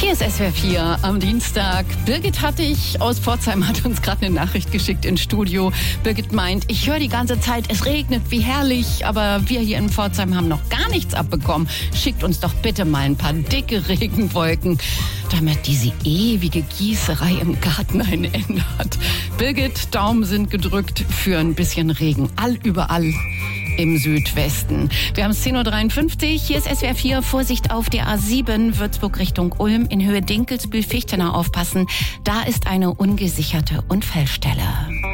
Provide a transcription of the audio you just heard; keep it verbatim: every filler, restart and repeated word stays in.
Hier ist S W R vier am Dienstag. Birgit Hattig aus Pforzheim hat uns gerade eine Nachricht geschickt ins Studio. Birgit meint, ich höre die ganze Zeit, es regnet, wie herrlich, aber wir hier in Pforzheim haben noch gar nichts abbekommen. Schickt uns doch bitte mal ein paar dicke Regenwolken, damit diese ewige Gießerei im Garten ein Ende hat. Birgit, Daumen sind gedrückt für ein bisschen Regen. All überall im Südwesten. Wir haben es zehn Uhr dreiundfünfzig. Hier ist S W R vier. Vorsicht auf der A sieben, Würzburg Richtung Ulm. In Höhe Dinkelsbühl-Fichtenau aufpassen. Da ist eine ungesicherte Unfallstelle.